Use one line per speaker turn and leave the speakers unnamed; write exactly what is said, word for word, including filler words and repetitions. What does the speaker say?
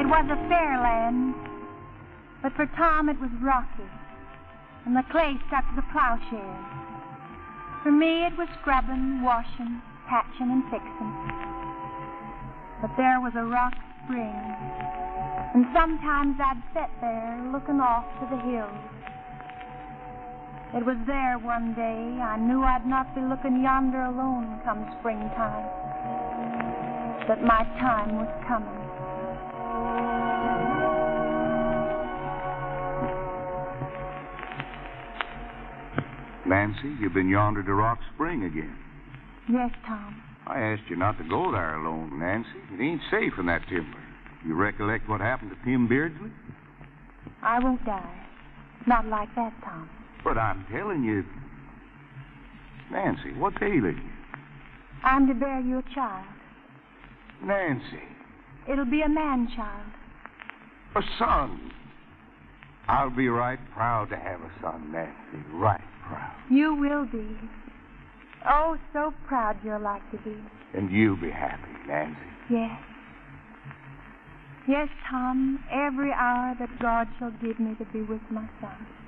It was a fair land, but for Tom it was rocky, and the clay stuck to the plowshare. For me it was scrubbing, washing, patching, and fixing. But there was a rock spring, and sometimes I'd sit there looking off to the hills. It was there one day I knew I'd not be looking yonder alone come springtime, that my time was coming.
Nancy, you've been yonder to Rock Spring again.
Yes, Tom.
I asked you not to go there alone, Nancy. It ain't safe in that timber. You recollect what happened to Tim Beardsley?
I won't die. Not like that, Tom.
But I'm telling you... Nancy, what's ailing you?
I'm to bear you a child.
Nancy.
It'll be a man-child.
A son. I'll be right proud to have a son, Nancy. Right proud.
You will be. Oh, so proud you'll like to be.
And you'll be happy, Nancy.
Yes. Yes, Tom, every hour that God shall give me to be with my son.